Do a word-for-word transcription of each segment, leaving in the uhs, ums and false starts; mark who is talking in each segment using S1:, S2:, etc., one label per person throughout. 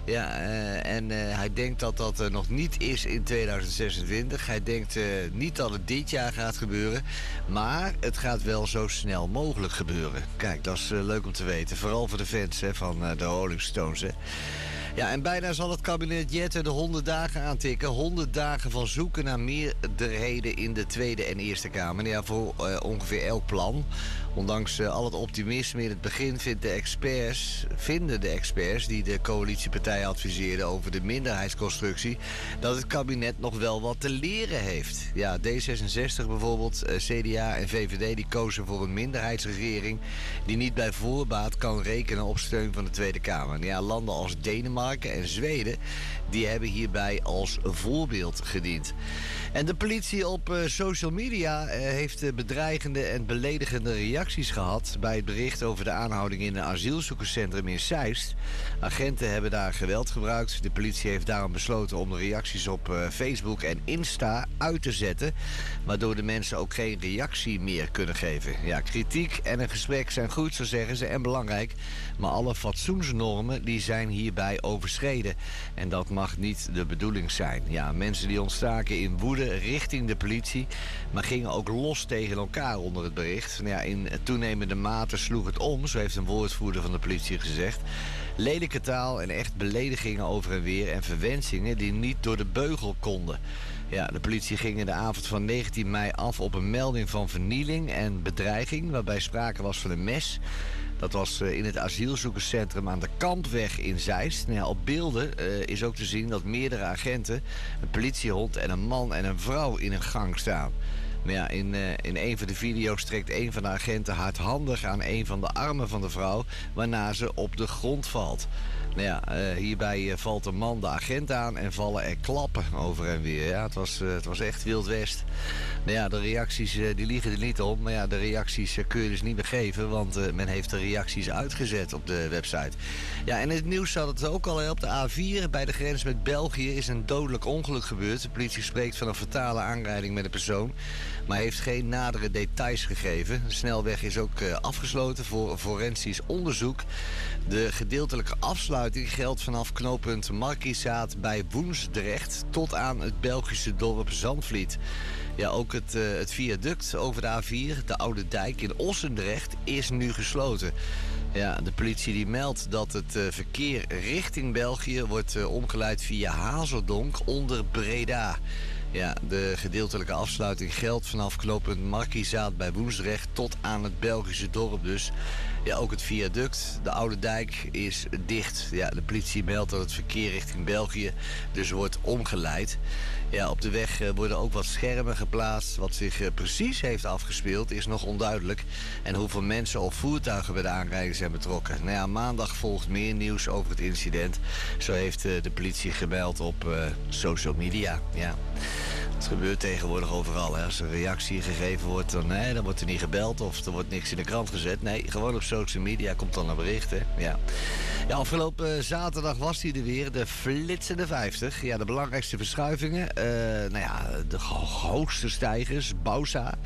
S1: Ja, uh, en uh, hij denkt dat dat uh, nog niet is in tweeduizend zesentwintig. Hij denkt uh, niet dat het dit jaar gaat gebeuren. Maar het gaat wel zo snel mogelijk gebeuren. Kijk, dat is uh, leuk om te weten. Vooral voor de fans hè, van uh, de Rolling Stones. Hè. Ja, en bijna zal het kabinet Jetten de honderd dagen aantikken. honderd dagen van zoeken naar meerderheden in de Tweede en Eerste Kamer. Ja, voor uh, ongeveer elk plan. Ondanks uh, al het optimisme in het begin vindt de experts, vinden de experts die de coalitiepartijen adviseerden over de minderheidsconstructie, dat het kabinet nog wel wat te leren heeft. Ja, D zesenzestig bijvoorbeeld, uh, C D A en V V D die kozen voor een minderheidsregering die niet bij voorbaat kan rekenen op steun van de Tweede Kamer. Ja, landen als Denemarken en Zweden die hebben hierbij als voorbeeld gediend. En de politie op uh, social media uh, heeft uh, bedreigende en beledigende reacties gehad bij het bericht over de aanhouding in een asielzoekerscentrum in Zeist. Agenten hebben daar geweld gebruikt. De politie heeft daarom besloten om de reacties op uh, Facebook en Insta uit te zetten, waardoor de mensen ook geen reactie meer kunnen geven. Ja, kritiek en een gesprek zijn goed, zo zeggen ze, en belangrijk, maar alle fatsoensnormen die zijn hierbij overschreden. En dat mag niet de bedoeling zijn. Ja, mensen die ontstaken in woede richting de politie, maar gingen ook los tegen elkaar onder het bericht. Ja, in toenemende mate sloeg het om, zo heeft een woordvoerder van de politie gezegd. Lelijke taal en echt beledigingen over en weer en verwensingen die niet door de beugel konden. Ja, de politie ging in de avond van negentien mei af op een melding van vernieling en bedreiging, waarbij sprake was van een mes. Dat was in het asielzoekerscentrum aan de Kampweg in Zeist. Nou ja, op beelden uh, is ook te zien dat meerdere agenten, een politiehond en een man en een vrouw in een gang staan. Maar ja, in, uh, in een van de video's trekt een van de agenten hardhandig aan een van de armen van de vrouw, waarna ze op de grond valt. Nou ja, uh, hierbij uh, valt de man de agent aan en vallen er klappen over en weer. Ja, het was, uh, het was echt Wild West. Nou ja, de reacties uh, die liegen er niet om. Maar ja, de reacties uh, kun je dus niet meer geven, want uh, men heeft de reacties uitgezet op de website. Ja, en in het nieuws zat het ook al hè, op de A vier. Bij de grens met België is een dodelijk ongeluk gebeurd. De politie spreekt van een fatale aanrijding met een persoon, maar heeft geen nadere details gegeven. De snelweg is ook uh, afgesloten voor forensisch onderzoek. De gedeeltelijke afsluiting geldt vanaf knooppunt Markizaat bij Woensdrecht tot aan het Belgische dorp Zandvliet. Ja, ook het, uh, het viaduct over de A vier, de Oude Dijk in Ossendrecht, is nu gesloten. Ja, de politie die meldt dat het uh, verkeer richting België wordt uh, omgeleid via Hazeldonk onder Breda. Ja, de gedeeltelijke afsluiting geldt vanaf knooppunt Markizaat bij Woensdrecht tot aan het Belgische dorp dus. Ja, ook het viaduct, de Oude Dijk, is dicht. Ja, de politie meldt dat het verkeer richting België dus wordt omgeleid. Ja, op de weg uh, worden ook wat schermen geplaatst. Wat zich uh, precies heeft afgespeeld is nog onduidelijk. En hoeveel mensen of voertuigen bij de aanrijding zijn betrokken. Nou ja, maandag volgt meer nieuws over het incident. Zo heeft uh, de politie gemeld op uh, social media. Ja. Het gebeurt tegenwoordig overal. Hè. Als er een reactie gegeven wordt, dan, nee, dan wordt er niet gebeld of er wordt niks in de krant gezet. Nee, gewoon op social media komt dan een bericht. Hè. Ja. Ja, afgelopen zaterdag was hij er weer, de flitsende vijftig. Ja, de belangrijkste verschuivingen. Uh, nou ja, de hoogste stijgers, Bausa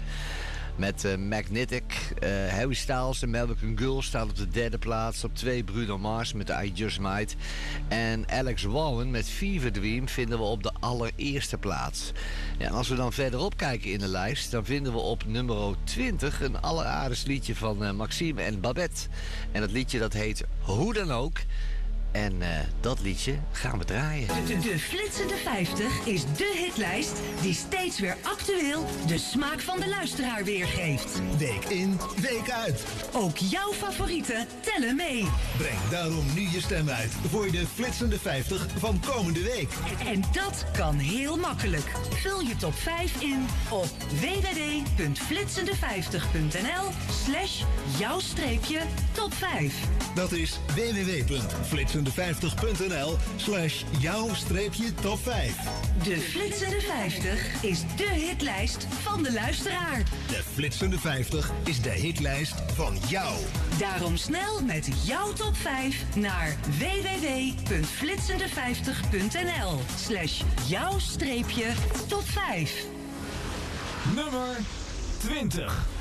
S1: met uh, Magnetic. Uh, Harry Styles en Melvin Gull staan op de derde plaats. Op twee Bruno Mars met I Just Might. En Alex Warren met Fever Dream vinden we op de allereerste plaats. Ja, en als we dan verderop kijken in de lijst, dan vinden we op nummer twintig een alleraardigst liedje van uh, Maxime en Babette. En dat liedje dat heet Hoe dan ook. En uh, dat liedje gaan we draaien.
S2: De, de Flitsende vijftig is de hitlijst die steeds weer actueel de smaak van de luisteraar weergeeft.
S3: Week in, week uit.
S2: Ook jouw favorieten tellen mee.
S3: Breng daarom nu je stem uit voor de Flitsende vijftig van komende week.
S2: En dat kan heel makkelijk. Vul je top vijf in op w w w punt flitsende vijftig punt n l slash jouw streepje top vijf.
S3: Dat is w w w punt flitsende vijftig punt n l slash jouw streepje top vijf.
S2: De Flitsende vijftig is de hitlijst van de luisteraar.
S3: De Flitsende vijftig is de hitlijst van jou.
S2: Daarom snel met jouw top vijf naar w w w punt flitsende vijftig punt n l slash jouw streepje top vijf.
S4: Nummer twintig.